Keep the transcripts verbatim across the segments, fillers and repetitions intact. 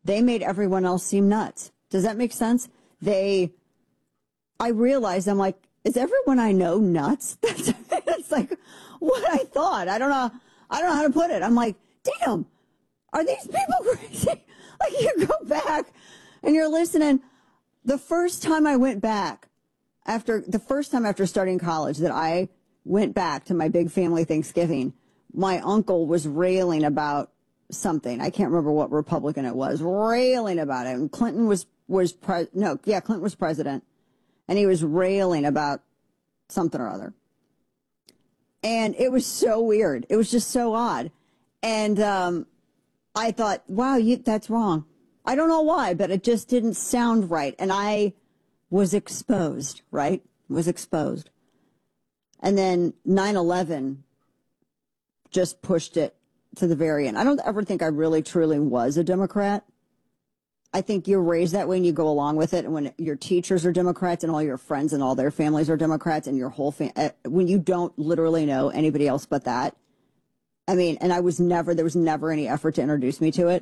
they made everyone else seem nuts. Does that make sense? They, I realized, I'm like, is everyone I know nuts? That's, that's like what I thought. I don't know. I don't know how to put it. I'm like, damn, are these people crazy? Like, you go back and you're listening. The first time I went back, after the first time after starting college that I went back to my big family Thanksgiving, my uncle was railing about something. I can't remember what Republican it was, railing about it. And Clinton was, was, pre- no, yeah, Clinton was president. And he was railing about something or other. And it was so weird. It was just so odd. And um, I thought, wow, you, that's wrong. I don't know why, but it just didn't sound right. And I was exposed, right? Was exposed. And then nine eleven just pushed it to the very end. I don't ever think I really truly was a Democrat. I think you're raised that way and you go along with it. And when your teachers are Democrats and all your friends and all their families are Democrats and your whole family, when you don't literally know anybody else but that. I mean, and I was never, there was never any effort to introduce me to it.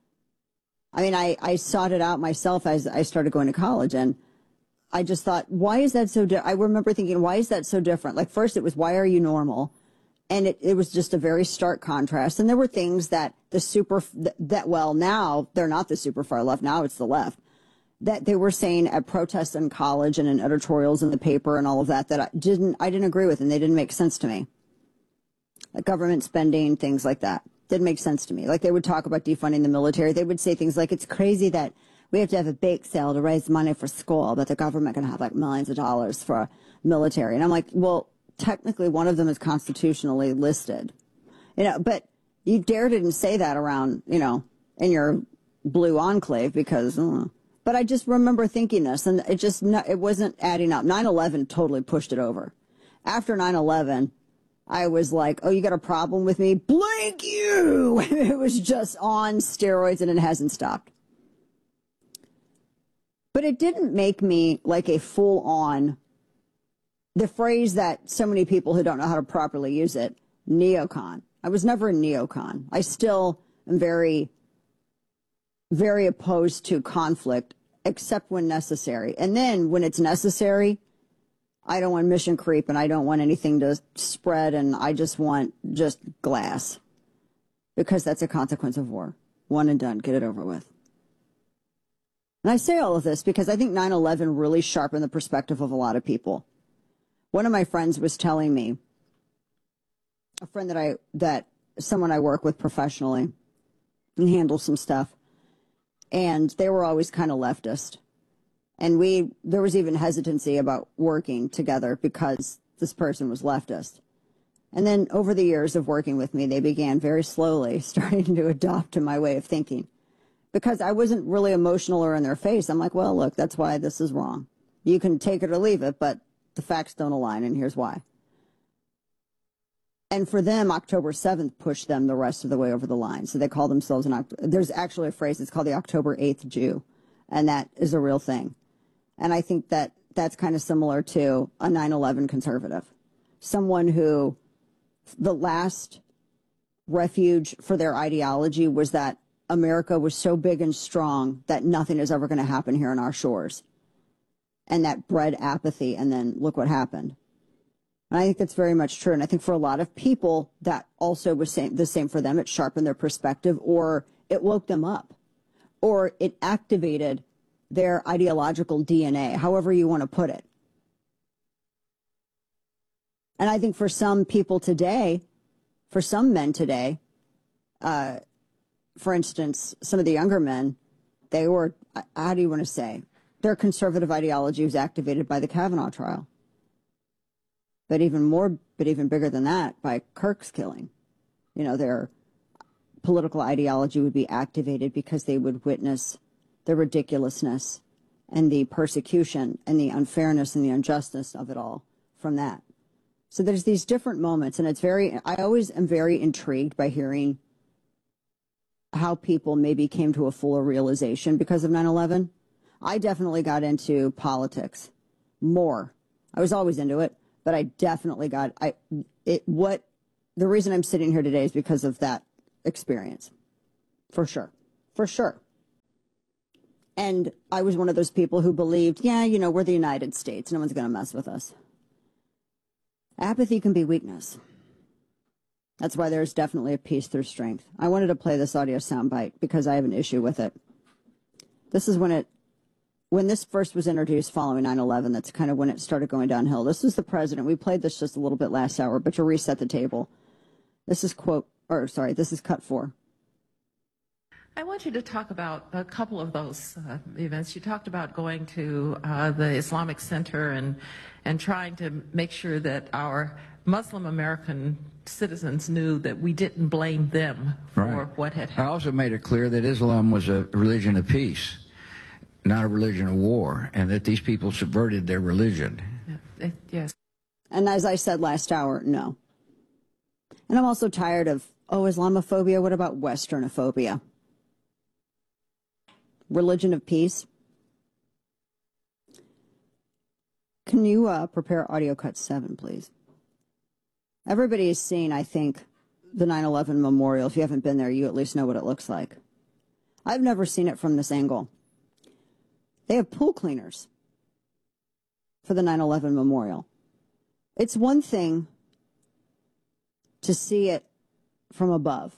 I mean, I, I sought it out myself as I started going to college, and I just thought, why is that so different? I remember thinking, why is that so different? Like, first it was, why are you normal? And it, it was just a very stark contrast. And there were things that the super, that, well, now they're not the super far left. Now it's the left. That they were saying at protests in college and in editorials in the paper and all of that, that I didn't, I didn't agree with, and they didn't make sense to me. Like government spending, things like that. Didn't make sense to me. Like, they would talk about defunding the military. They would say things like, it's crazy that we have to have a bake sale to raise money for school, but the government can have like millions of dollars for military. And I'm like, well, technically one of them is constitutionally listed, you know, but you dare didn't say that around, you know, in your blue enclave because, uh, but I just remember thinking this, and it just, it wasn't adding up. nine eleven totally pushed it over. After nine eleven, I was like, oh, you got a problem with me? Blank you! It was just on steroids, and it hasn't stopped. But it didn't make me like a full-on, the phrase that so many people who don't know how to properly use it, neocon. I was never a neocon. I still am very, very opposed to conflict, except when necessary. And then when it's necessary, I don't want mission creep, and I don't want anything to spread, and I just want just glass. Because that's a consequence of war. One and done. Get it over with. And I say all of this because I think nine eleven really sharpened the perspective of a lot of people. One of my friends was telling me, a friend that I, that someone I work with professionally and handle some stuff, and they were always kind of leftist. And we, there was even hesitancy about working together because this person was leftist. And then over the years of working with me, they began very slowly starting to adopt to my way of thinking. Because I wasn't really emotional or in their face. I'm like, well, look, that's why this is wrong. You can take it or leave it, but the facts don't align, and here's why. And for them, October seventh pushed them the rest of the way over the line. So they call themselves an, there's actually a phrase, it's called the October eighth Jew. And that is a real thing. And I think that that's kind of similar to a nine eleven conservative. Someone who the last refuge for their ideology was that America was so big and strong that nothing is ever going to happen here on our shores. And that bred apathy, and then look what happened. And I think that's very much true. And I think for a lot of people, that also was same, the same for them. It sharpened their perspective, or it woke them up, or it activated their ideological D N A, however you want to put it. And I think for some people today, for some men today, uh, for instance, some of the younger men, they were, how do you want to say, their conservative ideology was activated by the Kavanaugh trial. But even more, but even bigger than that, by Kirk's killing. You know, their political ideology would be activated because they would witness the ridiculousness and the persecution and the unfairness and the injustice of it all from that. So there's these different moments, and it's very, I always am very intrigued by hearing how people maybe came to a fuller realization because of nine eleven. I definitely got into politics more. I was always into it, but I definitely got, I, it, what, the reason I'm sitting here today is because of that experience. For sure. For sure. And I was one of those people who believed, yeah, you know, we're the United States. No one's going to mess with us. Apathy can be weakness. That's why there's definitely a peace through strength. I wanted to play this audio soundbite because I have an issue with it. This is when it, when this first was introduced following nine eleven, that's kind of when it started going downhill. This is the president. We played this just a little bit last hour, but to reset the table. This is quote, or sorry, this is cut four. I want you to talk about a couple of those uh, events. You talked about going to uh, the Islamic Center and and trying to make sure that our Muslim American citizens knew that we didn't blame them for right. what had I happened. also made it clear that Islam was a religion of peace, not a religion of war, and that these people subverted their religion. Yeah, it- yes. And as I said last hour, no. And I'm also tired of, oh, Islamophobia, what about Westernophobia? Religion of peace. Can you uh, prepare audio cut seven, please? Everybody has seen, I think, the nine eleven memorial. If you haven't been there, you at least know what it looks like. I've never seen it from this angle. They have pool cleaners for the nine eleven memorial. It's one thing to see it from above.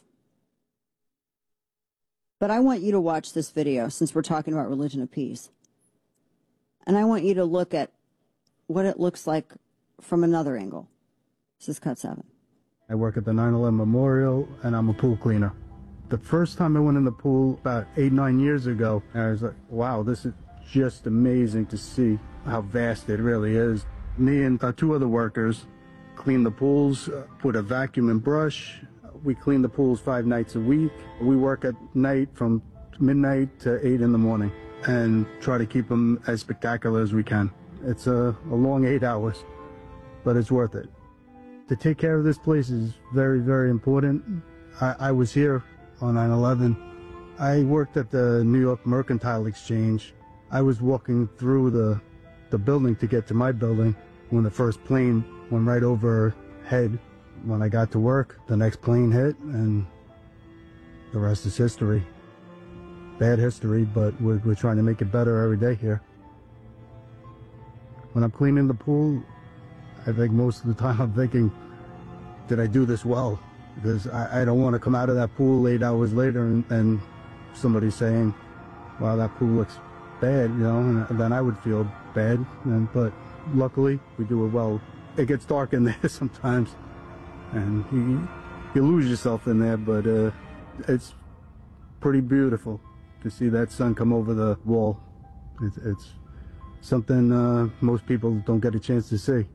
But I want you to watch this video since we're talking about religion of peace. And I want you to look at what it looks like from another angle. This is cut seven. I work at the nine eleven Memorial, and I'm a pool cleaner. The first time I went in the pool about eight, nine years ago, I was like, wow, this is just amazing to see how vast it really is. Me and uh, two other workers clean the pools, uh, put a vacuum and brush. We clean the pools five nights a week. We work at night from midnight to eight in the morning and try to keep them as spectacular as we can. It's a, a long eight hours, but it's worth it. To take care of this place is very, very important. I, I was here on nine eleven. I worked at the New York Mercantile Exchange. I was walking through the, the building to get to my building when the first plane went right overhead. When I got to work, the next plane hit, and the rest is history. Bad history, but we're, we're trying to make it better every day here. When I'm cleaning the pool, I think most of the time I'm thinking, did I do this well? Because I, I don't want to come out of that pool eight hours later and, and somebody saying, wow, that pool looks bad, you know, and then I would feel bad. And, but luckily, we do it well. It gets dark in there sometimes, and you, you lose yourself in there, but uh, it's pretty beautiful to see that sun come over the wall. It's, it's something uh, most people don't get a chance to see.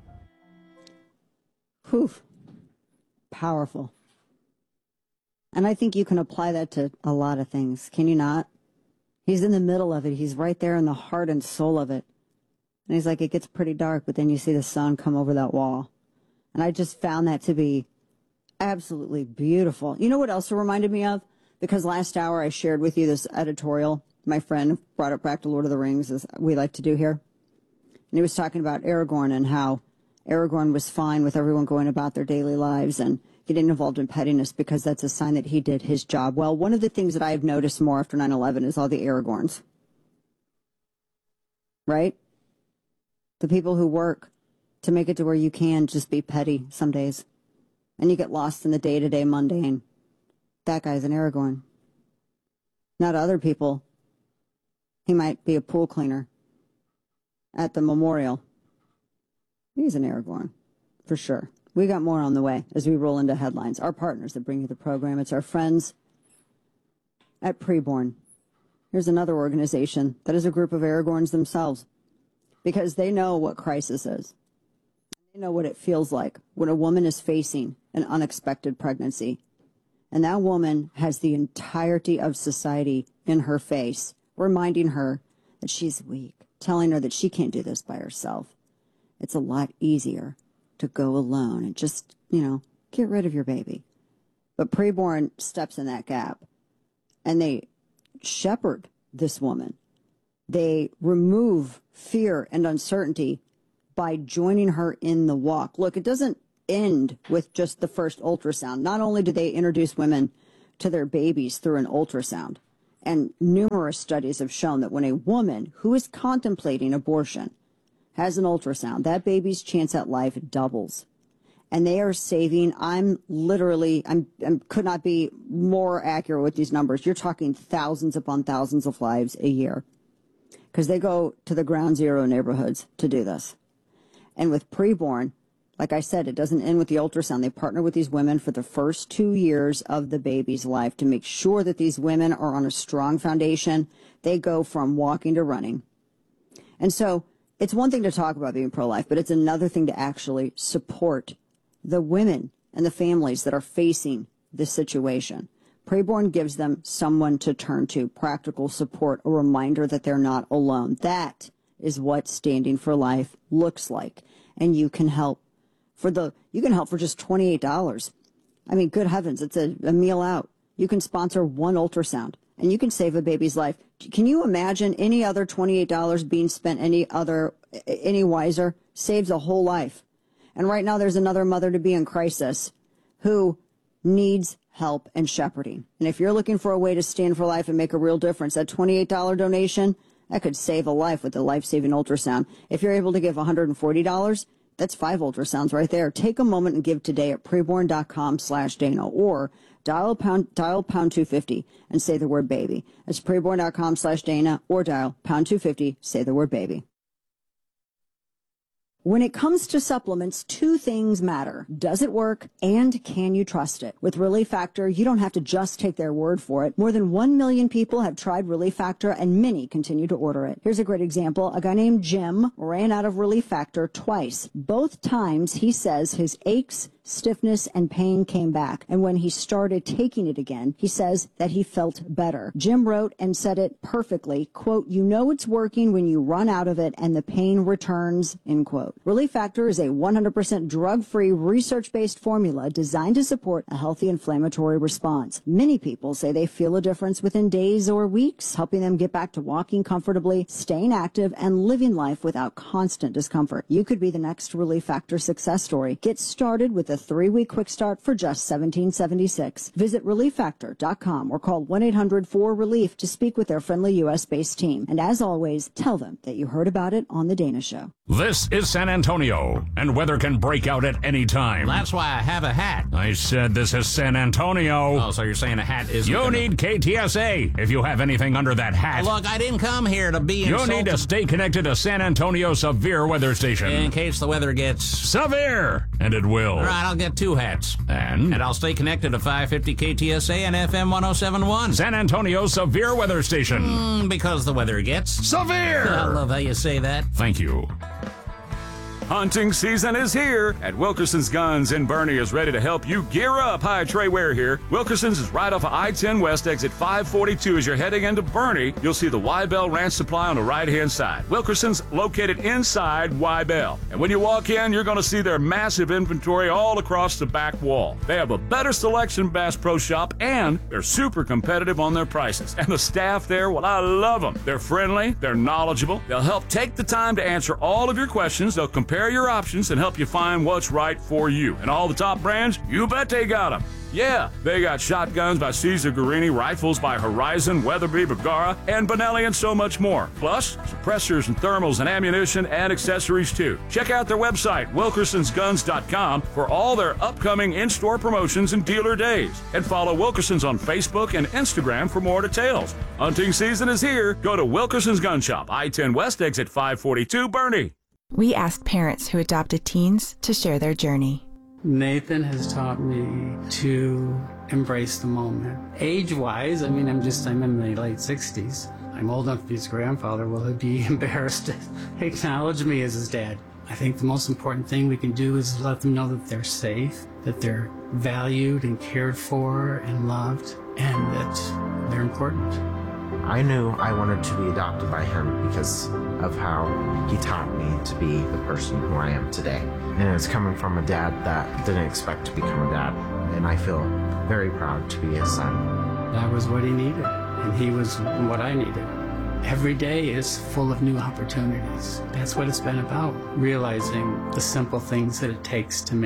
Whew. Powerful. And I think you can apply that to a lot of things. Can you not? He's in the middle of it. He's right there in the heart and soul of it. And he's like, it gets pretty dark, but then you see the sun come over that wall. And I just found that to be absolutely beautiful. You know what else it reminded me of? Because last hour I shared with you this editorial my friend brought it back to Lord of the Rings, as we like to do here. And he was talking about Aragorn and how Aragorn was fine with everyone going about their daily lives and getting involved in pettiness because that's a sign that he did his job well. One of the things that I have noticed more after nine eleven is all the Aragorns. Right? The people who work to make it to where you can just be petty some days. And you get lost in the day-to-day mundane. That guy's an Aragorn. Not other people. He might be a pool cleaner at the memorial. He's an Aragorn, for sure. We got more on the way as we roll into headlines. Our partners that bring you the program. It's our friends at Preborn. Here's another organization that is a group of Aragorns themselves because they know what crisis is. They know what it feels like when a woman is facing an unexpected pregnancy. And that woman has the entirety of society in her face, reminding her that she's weak, telling her that she can't do this by herself. It's a lot easier to go alone and just, you know, get rid of your baby. But Preborn steps in that gap, and they shepherd this woman. They remove fear and uncertainty by joining her in the walk. Look, it doesn't end with just the first ultrasound. Not only do they introduce women to their babies through an ultrasound, And numerous studies have shown that when a woman who is contemplating abortion has an ultrasound, that baby's chance at life doubles. And they are saving, I'm literally, I'm, I could not be more accurate with these numbers. You're talking thousands upon thousands of lives a year. Because they go to the ground zero neighborhoods to do this. And with preborn, like I said, it doesn't end with the ultrasound. They partner with these women for the first two years of the baby's life to make sure that these women are on a strong foundation. They go from walking to running. And so it's one thing to talk about being pro-life, but it's another thing to actually support the women and the families that are facing this situation. Preborn gives them someone to turn to, practical support, a reminder that they're not alone. That is what Standing for Life looks like. And you can help for the, you can help for just twenty-eight dollars. I mean, good heavens, it's a, a meal out. You can sponsor one ultrasound and you can save a baby's life. Can you imagine any other twenty-eight dollars being spent any other, any wiser? Saves a whole life. And right now there's another mother to be in crisis who needs help and shepherding. And if you're looking for a way to stand for life and make a real difference, that twenty-eight dollars donation, that could save a life with a life-saving ultrasound. If you're able to give one hundred forty dollars, that's five ultrasounds right there. Take a moment and give today at preborn.com slash Dana or dial pound, dial pound two fifty and say the word baby. That's preborn.com slash Dana or dial pound two fifty, say the word baby. When it comes to supplements, two things matter. Does it work and can you trust it? With Relief Factor, you don't have to just take their word for it. More than one million people have tried Relief Factor and many continue to order it. Here's a great example. A guy named Jim ran out of Relief Factor twice. Both times he says his aches, stiffness, and pain came back. And when he started taking it again, he says that he felt better. Jim wrote and said it perfectly, quote, "You know it's working when you run out of it and the pain returns," end quote. Relief Factor is a one hundred percent drug-free, research-based formula designed to support a healthy inflammatory response. Many people say they feel a difference within days or weeks, helping them get back to walking comfortably, staying active, and living life without constant discomfort. You could be the next Relief Factor success story. Get started with a three-week quick start for just seventeen seventy-six. Visit relief factor dot com or call one eight hundred four relief to speak with their friendly U S-based team. And as always, tell them that you heard about it on The Dana Show. This is San Antonio, and weather can break out at any time. That's why I have a hat. I said this is San Antonio. Oh, so you're saying a hat is... You gonna... need K T S A if you have anything under that hat. Look, I didn't come here to be insulted. You need to stay connected to San Antonio Severe Weather Station. In case the weather gets... severe, and it will. All right, I'll get two hats. And? And I'll stay connected to five fifty K T S A and F M one oh seven point one. San Antonio Severe Weather Station. Mm, because the weather gets... severe! I love how you say that. Thank you. Hunting season is here, and Wilkerson's Guns in Bernie is ready to help you gear up. Hi, Trey Ware here. Wilkerson's is right off of I ten West, exit five forty-two. As you're heading into Bernie, you'll see the Wybell Ranch Supply on the right-hand side. Wilkerson's located inside Wybell. And when you walk in, you're going to see their massive inventory all across the back wall. They have a better selection Bass Pro Shop, and they're super competitive on their prices. And the staff there, well, I love them. They're friendly, they're knowledgeable. They'll help take the time to answer all of your questions. They'll compare your options and help you find what's right for you. And all the top brands, you bet they got them. Yeah, they got shotguns by Cesar Guerini, rifles by Horizon, Weatherby, Bergara, and Benelli, and so much more. Plus, suppressors and thermals and ammunition and accessories too. Check out their website, wilkersons guns dot com, for all their upcoming in-store promotions and dealer days. And follow Wilkerson's on Facebook and Instagram for more details. Hunting season is here. Go to Wilkerson's Gun Shop, I ten West, exit five forty-two, Bernie. We asked parents who adopted teens to share their journey. Nathan has taught me to embrace the moment. Age-wise, I mean, I'm just, I'm in my late sixties. I'm old enough to be his grandfather. Will he be embarrassed to acknowledge me as his dad? I think the most important thing we can do is let them know that they're safe, that they're valued and cared for and loved, and that they're important. I knew I wanted to be adopted by him because of how he taught me to be the person who I am today. And it's coming from a dad that didn't expect to become a dad. And I feel very proud to be his son. That was what he needed, and he was what I needed. Every day is full of new opportunities. That's what it's been about, realizing the simple things that it takes to make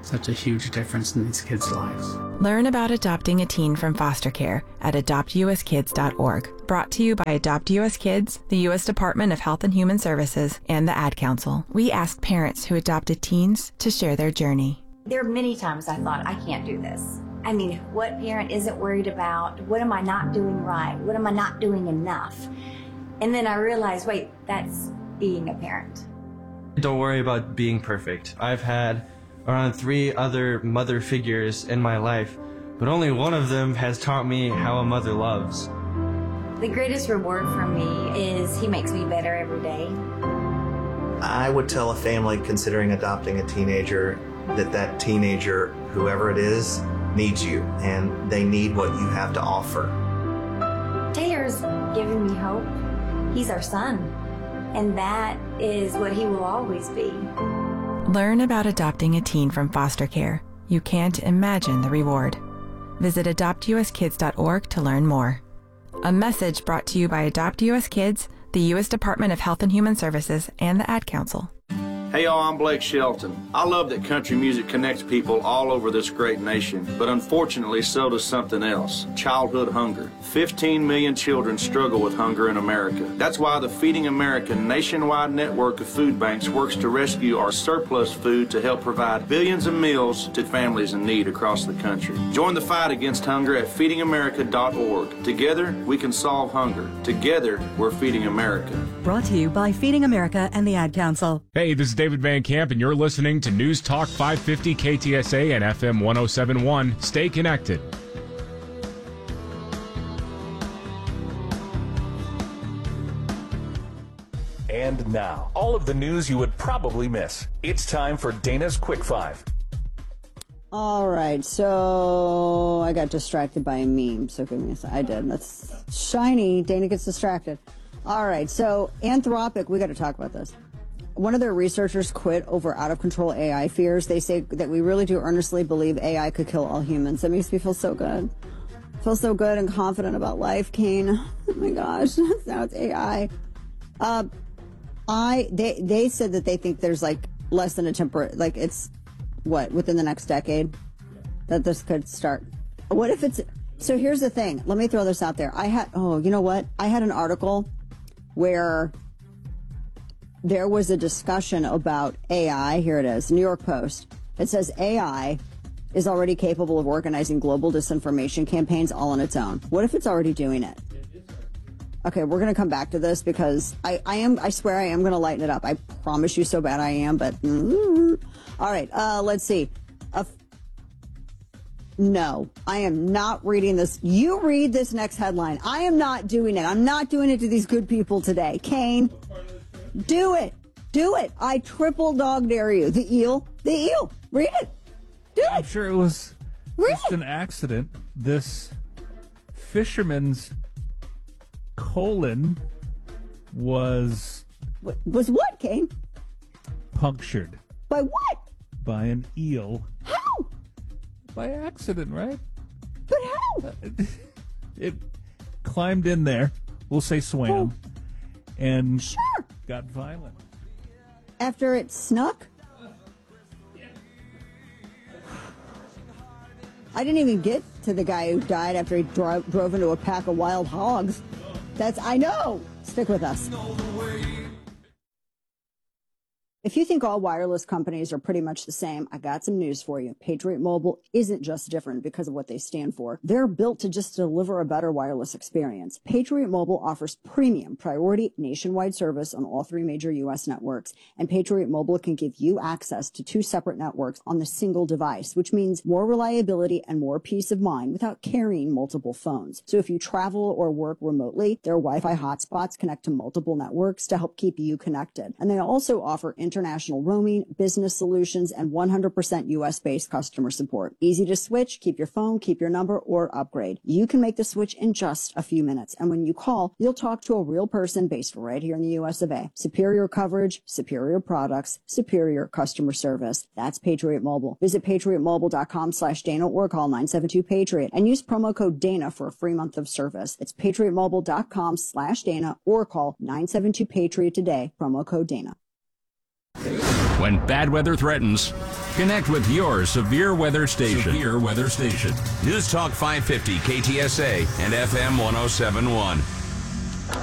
such a huge difference in these kids' lives. Learn about adopting a teen from foster care at adopt u s kids dot org. Brought to you by Adopt U S Kids, the U S Department of Health and Human Services, and the Ad Council. We asked parents who adopted teens to share their journey. There are many times I thought, I can't do this. I mean, what parent isn't worried about, what am I not doing right? What am I not doing enough? And then I realized, wait, that's being a parent. Don't worry about being perfect. I've had around three other mother figures in my life, but only one of them has taught me how a mother loves. The greatest reward for me is he makes me better every day. I would tell a family considering adopting a teenager that that teenager, whoever it is, needs you, and they need what you have to offer. Taylor's giving me hope. He's our son, and that is what he will always be. Learn about adopting a teen from foster care. You can't imagine the reward. Visit adopt u s kids dot org to learn more. A message brought to you by Adopt U S Kids, the U S Department of Health and Human Services, and the Ad Council. Hey y'all, I'm Blake Shelton. I love that country music connects people all over this great nation, but unfortunately so does something else, childhood hunger. fifteen million children struggle with hunger in America. That's why the Feeding America nationwide network of food banks works to rescue our surplus food to help provide billions of meals to families in need across the country. Join the fight against hunger at feeding america dot org. Together, we can solve hunger. Together, we're feeding America. Brought to you by Feeding America and the Ad Council. Hey, this is David Van Camp, and you're listening to News Talk five fifty K T S A and F M one oh seven point one. Stay connected. And now, all of the news you would probably miss. It's time for Dana's Quick Five. All right, so I got distracted by a meme, so give me a second. I did. That's shiny. Dana gets distracted. All right, so Anthropic, we got to talk about this. One of their researchers quit over out-of-control A I fears. They say that we really do earnestly believe A I could kill all humans. That makes me feel so good. Feel so good and confident about life, Kane. Oh my gosh, now it's A I. Uh, I they they said that they think there's like less than a temper, like it's what within the next decade that this could start. What if it's? So here's the thing. Let me throw this out there. I had oh, you know what? I had an article where there was a discussion about A I. Here it is, New York Post. It says A I is already capable of organizing global disinformation campaigns all on its own. What if it's already doing it? Okay, we're going to come back to this because I, I am, I swear I am going to lighten it up. I promise you so bad I am, but mm, all right, uh, let's see. Uh, no, I am not reading this. You read this next headline. I am not doing it. I'm not doing it to these good people today. Kane, do it. Do it. I triple dog dare you. The eel. The eel. Read it. Do it. I'm sure it was Read just it. an accident. This fisherman's colon was What, was what, Kane? punctured By what? by an eel. How? By accident, right? But how? It climbed in there, we'll say swam, Oh. and Sure. got violent. After it snuck? I didn't even get to the guy who died after he dro- drove into a pack of wild hogs. That's, I know. Stick with us. If you think all wireless companies are pretty much the same, I got some news for you. Patriot Mobile isn't just different because of what they stand for. They're built to just deliver a better wireless experience. Patriot Mobile offers premium priority nationwide service on all three major U S networks, and Patriot Mobile can give you access to two separate networks on the single device, which means more reliability and more peace of mind without carrying multiple phones. So if you travel or work remotely, their Wi-Fi hotspots connect to multiple networks to help keep you connected. And they also offer international roaming, business solutions, and one hundred percent U S-based customer support. Easy to switch, keep your phone, keep your number, or upgrade. You can make the switch in just a few minutes. And when you call, you'll talk to a real person based right here in the U S of A. Superior coverage, superior products, superior customer service. That's Patriot Mobile. Visit patriot mobile dot com slash Dana or call nine seven two Patriot and use promo code Dana for a free month of service. It's patriot mobile dot com slash Dana or call nine seven two Patriot today. Promo code Dana. When bad weather threatens, Connect with your severe weather station. Severe weather station. News Talk five fifty K T S A and F M one oh seven point one.